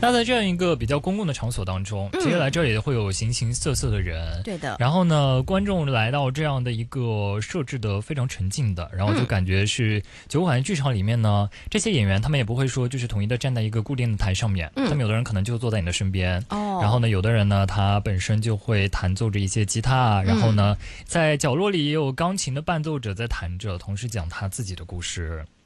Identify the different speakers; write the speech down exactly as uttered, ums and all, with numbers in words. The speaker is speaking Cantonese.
Speaker 1: 那在这样一个比较公共的场所当中，其实来这里会有形形色色的人，
Speaker 2: 对的。
Speaker 1: 然后呢，观众来到这样的一个设置的非常沉静的，然后就感觉是酒馆剧场里面呢，这些演员他们也不会说就是统一的站在一个固定的台上面，他们有的人可能就坐在你的身边，
Speaker 2: 哦，
Speaker 1: 然后呢，有的人呢，他本身就会弹奏着一些吉他，然后呢，在角落里也有钢琴的伴奏者在弹着，同时讲他自己的故事。